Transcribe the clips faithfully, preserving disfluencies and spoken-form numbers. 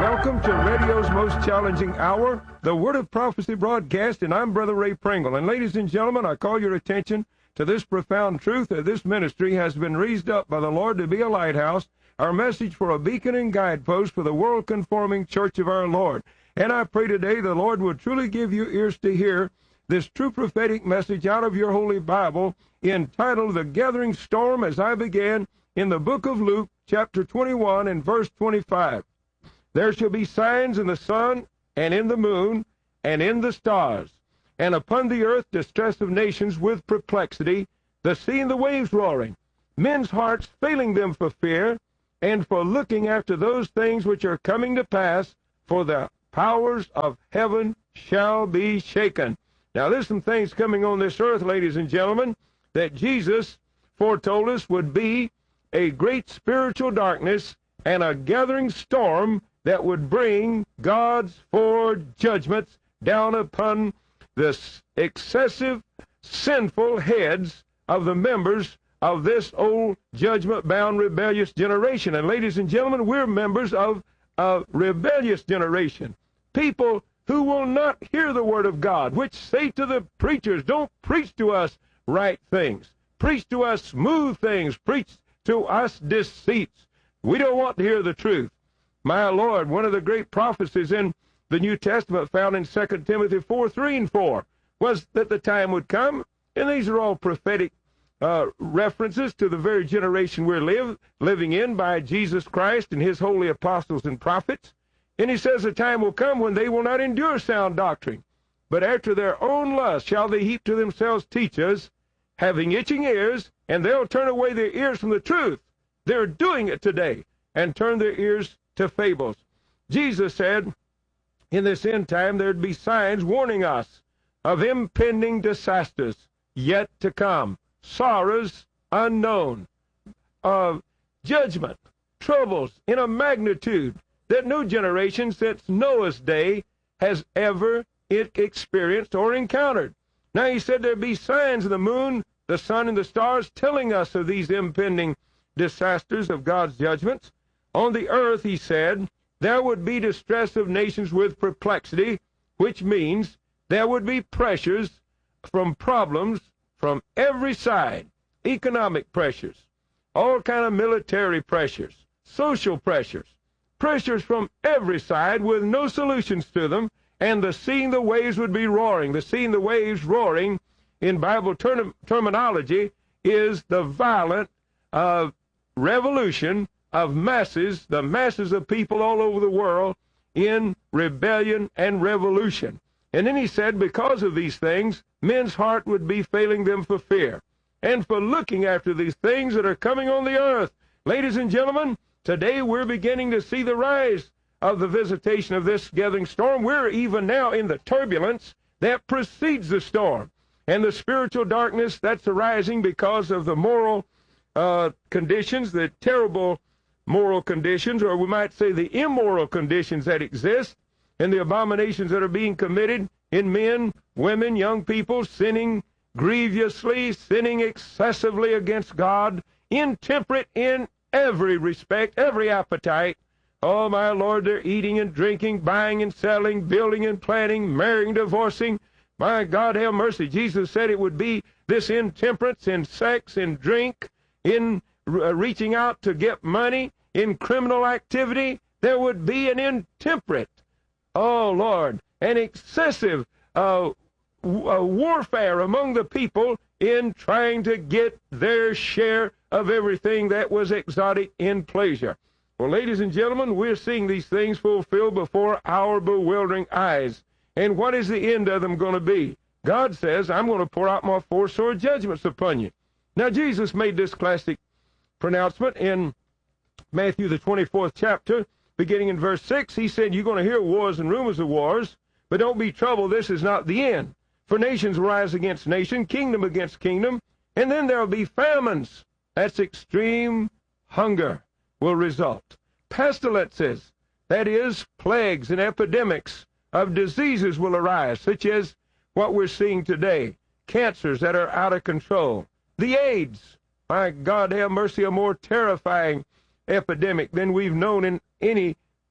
welcome to radio's most challenging hour, the Word of Prophecy broadcast, and I'm Brother Ray Pringle. And ladies and gentlemen, I call your attention to this profound truth that this ministry has been raised up by the Lord to be a lighthouse, our message for a beacon and guidepost for the world-conforming church of our Lord. And I pray today the Lord will truly give you ears to hear this true prophetic message out of your Holy Bible entitled The Gathering Storm, as I began in the book of Luke, chapter twenty-one and verse twenty-five. There shall be signs in the sun, and in the moon, and in the stars, and upon the earth distress of nations with perplexity, the sea and the waves roaring, men's hearts failing them for fear, and for looking after those things which are coming to pass, for the powers of heaven shall be shaken. Now, there's some things coming on this earth, ladies and gentlemen, that Jesus foretold us would be a great spiritual darkness and a gathering storm that would bring God's four judgments down upon the excessive, sinful heads of the members of this old judgment-bound, rebellious generation. And ladies and gentlemen, we're members of a rebellious generation. People who will not hear the word of God, which say to the preachers, don't preach to us right things. Preach to us smooth things. Preach to us deceits. We don't want to hear the truth. My Lord, one of the great prophecies in the New Testament found in Second Timothy four, three and four was that the time would come, and these are all prophetic uh, references to the very generation we're live, living in by Jesus Christ and his holy apostles and prophets. And he says the time will come when they will not endure sound doctrine, but after their own lust shall they heap to themselves teachers, having itching ears, and they'll turn away their ears from the truth. They're doing it today, and turn their ears to fables. Jesus said in this end time there'd be signs warning us of impending disasters yet to come, sorrows unknown, of judgment, troubles in a magnitude that no generation since Noah's day has ever experienced or encountered. Now he said there'd be signs in the moon, the sun, and the stars telling us of these impending disasters of God's judgments. On the earth, he said, there would be distress of nations with perplexity, which means there would be pressures from problems from every side, economic pressures, all kind of military pressures, social pressures, pressures from every side with no solutions to them, and the sea and the waves would be roaring. The sea and the waves roaring, in Bible term terminology, is the violent uh, revolution of masses, the masses of people all over the world in rebellion and revolution. And then he said, because of these things, men's heart would be failing them for fear and for looking after these things that are coming on the earth. Ladies and gentlemen, today we're beginning to see the rise of the visitation of this gathering storm. We're even now in the turbulence that precedes the storm and the spiritual darkness that's arising because of the moral uh, conditions, the terrible moral conditions, or we might say the immoral conditions that exist, and the abominations that are being committed in men, women, young people, sinning grievously, sinning excessively against God, intemperate in every respect, every appetite. Oh, my Lord, they're eating and drinking, buying and selling, building and planning, marrying, divorcing. My God, have mercy. Jesus said it would be this intemperance in sex, in drink, in uh, reaching out to get money, in criminal activity. There would be an intemperate, oh, Lord, an excessive uh, w- uh, warfare among the people in trying to get their share of everything that was exotic in pleasure. Well, ladies and gentlemen, we're seeing these things fulfilled before our bewildering eyes. And what is the end of them going to be? God says, I'm going to pour out my four sword judgments upon you. Now, Jesus made this classic pronouncement in Matthew, the twenty-fourth chapter, beginning in verse six. He said, you're going to hear wars and rumors of wars, but don't be troubled. This is not the end. For nations rise against nation, kingdom against kingdom, and then there will be famines. That's extreme hunger will result. Pestilences, that is, plagues and epidemics of diseases will arise, such as what we're seeing today, cancers that are out of control. The AIDS, my God, have mercy, a more terrifying epidemic than we've known in any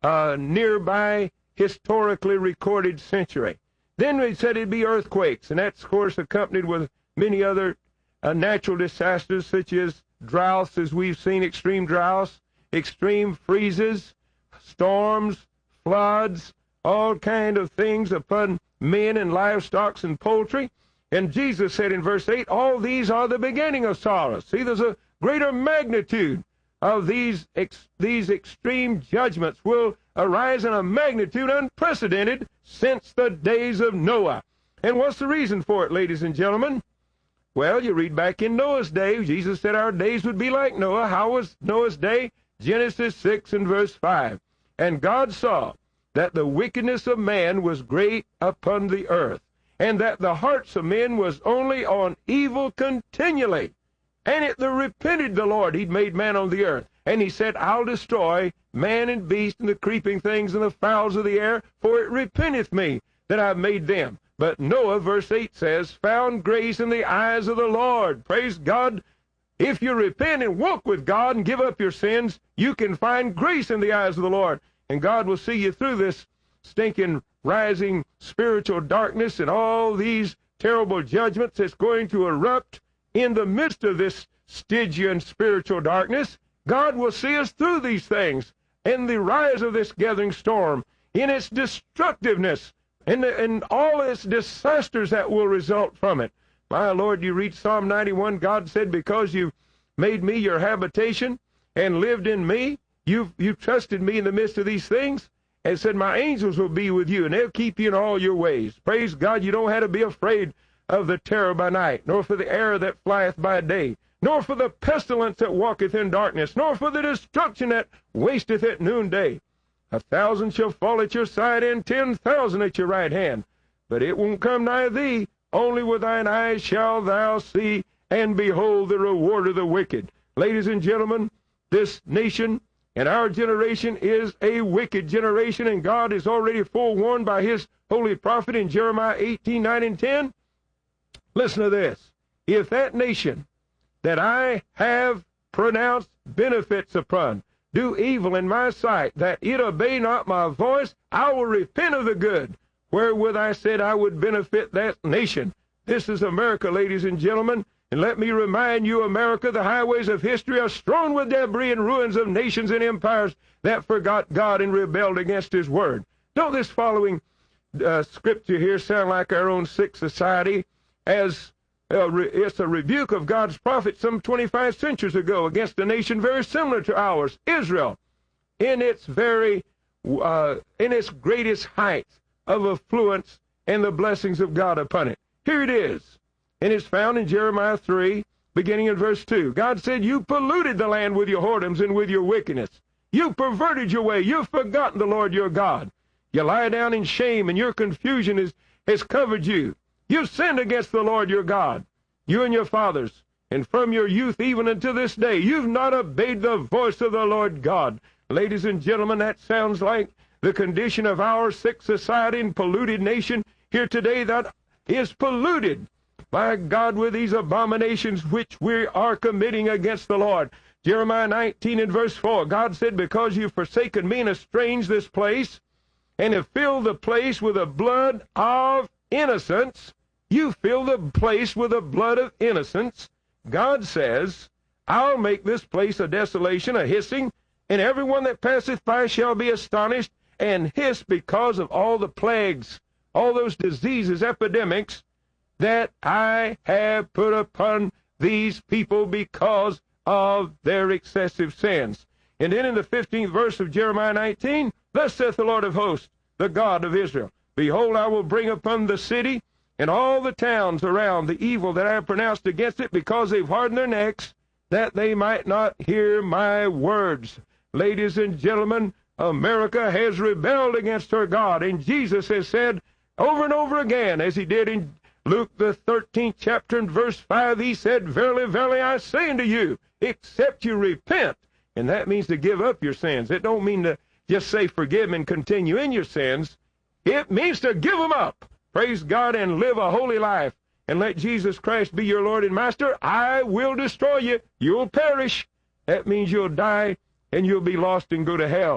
uh, nearby historically recorded century. Then we said it'd be earthquakes, and that's, of course, accompanied with many other uh, natural disasters, such as droughts, as we've seen, extreme droughts, extreme freezes, storms, floods, all kind of things upon men and livestock and poultry. And Jesus said in verse eight, all these are the beginning of sorrows. See, there's a greater magnitude of these ex these extreme judgments will arise in a magnitude unprecedented since the days of Noah. And what's the reason for it, ladies and gentlemen? Well, you read back in Noah's day, Jesus said our days would be like Noah. How was Noah's day? Genesis six and verse five. And God saw that the wickedness of man was great upon the earth, and that the hearts of men was only on evil continually. And it the repented the Lord, he'd made man on the earth. And he said, I'll destroy man and beast and the creeping things and the fowls of the air, for it repenteth me that I've made them. But Noah, verse eight says, found grace in the eyes of the Lord. Praise God. If you repent and walk with God and give up your sins, you can find grace in the eyes of the Lord. And God will see you through this stinking, rising spiritual darkness and all these terrible judgments that's going to erupt in the midst of this Stygian spiritual darkness. God will see us through these things in the rise of this gathering storm, in its destructiveness, and, and all its disasters that will result from it. My Lord, you read Psalm ninety-one, God said, because you've made me your habitation and lived in me, you've, you've trusted me in the midst of these things, and said, my angels will be with you, and they'll keep you in all your ways. Praise God, you don't have to be afraid of the terror by night, nor for the arrow that flieth by day, nor for the pestilence that walketh in darkness, nor for the destruction that wasteth at noonday. A thousand shall fall at your side, and ten thousand at your right hand, but it won't come nigh thee. Only with thine eyes shall thou see, and behold the reward of the wicked. Ladies and gentlemen, this nation and our generation is a wicked generation, and God is already forewarned by his holy prophet in Jeremiah eighteen, nine, and ten. Listen to this. If that nation that I have pronounced benefits upon do evil in my sight, that it obey not my voice, I will repent of the good wherewith I said I would benefit that nation. This is America, ladies and gentlemen. And let me remind you, America, the highways of history are strewn with debris and ruins of nations and empires that forgot God and rebelled against his word. Don't this following uh, scripture here sound like our own sick society, as uh, re it's a rebuke of God's prophet some twenty-five centuries ago against a nation very similar to ours, Israel, in its very, uh, in its greatest height of affluence and the blessings of God upon it. Here it is, and it's found in Jeremiah three, beginning in verse two. God said, you polluted the land with your whoredoms and with your wickedness. You perverted your way. You've forgotten the Lord your God. You lie down in shame, and your confusion is, has covered you. You've sinned against the Lord your God, you and your fathers, and from your youth even unto this day, you've not obeyed the voice of the Lord God. Ladies and gentlemen, that sounds like the condition of our sick society and polluted nation here today, that is polluted, by God, with these abominations which we are committing against the Lord. Jeremiah nineteen and verse four, God said, because you've forsaken me and estranged this place, and have filled the place with the blood of innocence, you fill the place with the blood of innocence, God says, I'll make this place a desolation, a hissing, and everyone that passeth by shall be astonished and hiss because of all the plagues, all those diseases, epidemics, that I have put upon these people because of their excessive sins. And then in the fifteenth verse of Jeremiah nineteen, thus saith the Lord of hosts, the God of Israel, behold, I will bring upon the city and all the towns around the evil that I have pronounced against it, because they've hardened their necks, that they might not hear my words. Ladies and gentlemen, America has rebelled against her God, and Jesus has said over and over again, as he did in Luke the thirteenth chapter and verse five, he said, verily, verily, I say unto you, except you repent, and that means to give up your sins. It don't mean to just say forgive and continue in your sins. It means to give them up, praise God, and live a holy life, and let Jesus Christ be your Lord and Master. I will destroy you. You'll perish. That means you'll die, and you'll be lost and go to hell.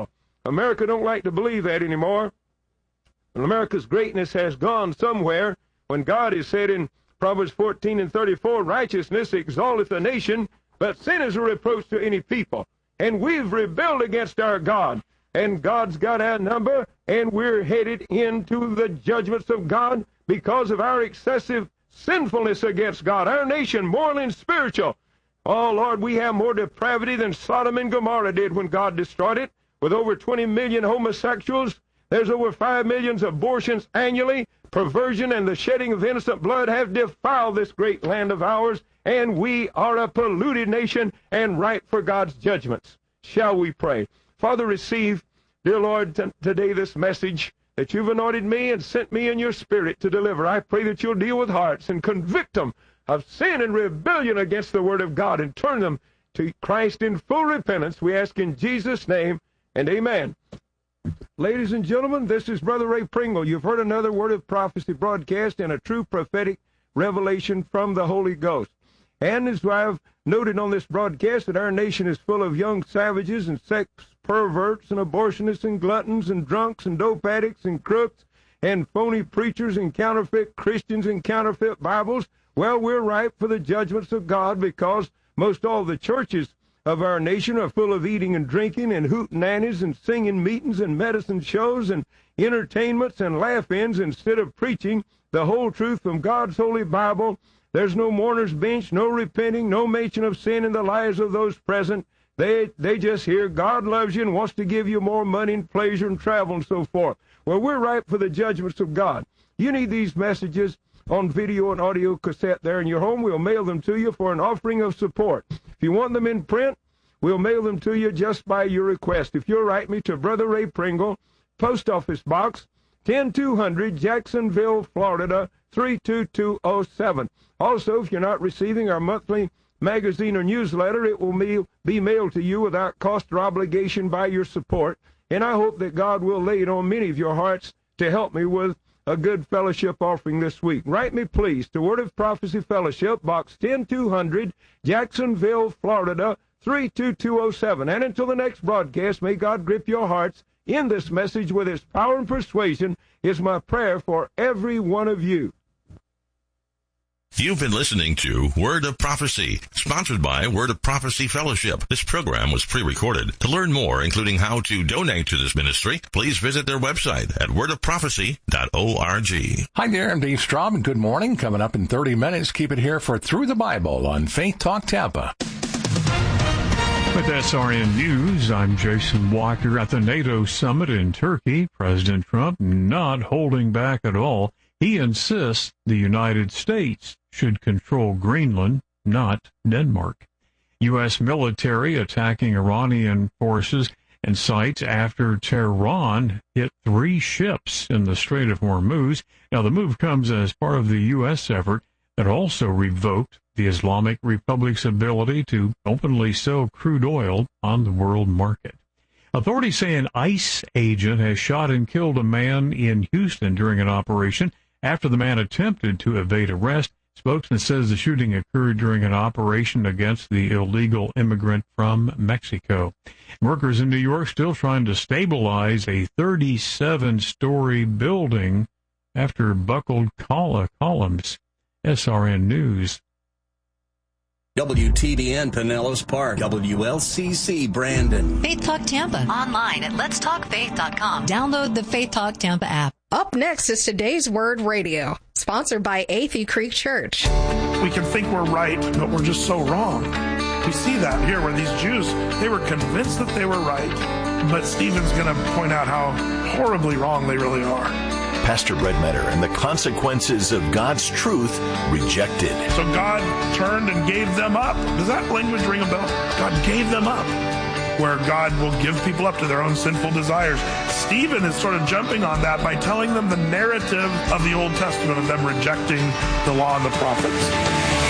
America don't like to believe that anymore. And America's greatness has gone somewhere when God has said in Proverbs fourteen and thirty-four, righteousness exalteth a nation, but sin is a reproach to any people. And we've rebelled against our God. And God's got our number, and we're headed into the judgments of God because of our excessive sinfulness against God. Our nation, moral and spiritual. Oh, Lord, we have more depravity than Sodom and Gomorrah did when God destroyed it, with over twenty million homosexuals. There's over five million abortions annually. Perversion and the shedding of innocent blood have defiled this great land of ours, and we are a polluted nation and ripe for God's judgments. Shall we pray? Father, receive, dear Lord, t- today this message that you've anointed me and sent me in your spirit to deliver. I pray that you'll deal with hearts and convict them of sin and rebellion against the word of God and turn them to Christ in full repentance. We ask in Jesus' name, and amen. Ladies and gentlemen, this is Brother Ray Pringle. You've heard another Word of Prophecy broadcast and a true prophetic revelation from the Holy Ghost. And as I've noted on this broadcast, that our nation is full of young savages and sex perverts and abortionists and gluttons and drunks and dope addicts and crooks and phony preachers and counterfeit Christians and counterfeit Bibles. Well, we're ripe for the judgments of God because most all the churches of our nation are full of eating and drinking and hootenannies and singing meetings and medicine shows and entertainments and laugh-ins instead of preaching the whole truth from God's holy Bible. There's no mourner's bench, no repenting, no mention of sin in the lives of those present. They they just hear God loves you and wants to give you more money and pleasure and travel and so forth. Well, we're ripe for the judgments of God. You need these messages on video and audio cassette there in your home. We'll mail them to you for an offering of support. If you want them in print, we'll mail them to you just by your request. If you'll write me to Brother Ray Pringle, Post Office Box ten two hundred, Jacksonville, Florida, three two two oh seven. Also, if you're not receiving our monthly magazine or newsletter, it will mail, be mailed to you without cost or obligation by your support. And I hope that God will lay it on many of your hearts to help me with a good fellowship offering this week. Write me, please, to Word of Prophecy Fellowship, Box ten two hundred, Jacksonville, Florida, three two two oh seven. And until the next broadcast, may God grip your hearts in this message with his power and persuasion is my prayer for every one of you. You've been listening to Word of Prophecy, sponsored by Word of Prophecy Fellowship. This program was pre-recorded. To learn more, including how to donate to this ministry, please visit their website at word of prophecy dot org. Hi there, I'm Dave Straub, and good morning. Coming up in thirty minutes, keep it here for Through the Bible on Faith Talk Tampa. With S R N News, I'm Jason Walker. At the NATO summit in Turkey, President Trump not holding back at all. He insists the United States should control Greenland, not Denmark. U S military attacking Iranian forces and sites after Tehran hit three ships in the Strait of Hormuz. Now, the move comes as part of the U S effort that also revoked the Islamic Republic's ability to openly sell crude oil on the world market. Authorities say an ICE agent has shot and killed a man in Houston during an operation after the man attempted to evade arrest. Spokesman says the shooting occurred during an operation against the illegal immigrant from Mexico. Workers in New York still trying to stabilize a thirty-seven story building after buckled columns. S R N News. W T B N Pinellas Park, W L C C Brandon. Faith Talk Tampa. Online at lets talk faith dot com. Download the Faith Talk Tampa app. Up next is Today's Word Radio, sponsored by Athey Creek Church. We can think we're right, but we're just so wrong. We see that here where these Jews, they were convinced that they were right, but Stephen's going to point out how horribly wrong they really are. Pastor Brett Metter and the consequences of God's truth rejected. So God turned and gave them up. Does that language ring a bell? God gave them up, where God will give people up to their own sinful desires. Stephen is sort of jumping on that by telling them the narrative of the Old Testament of them rejecting the law and the prophets.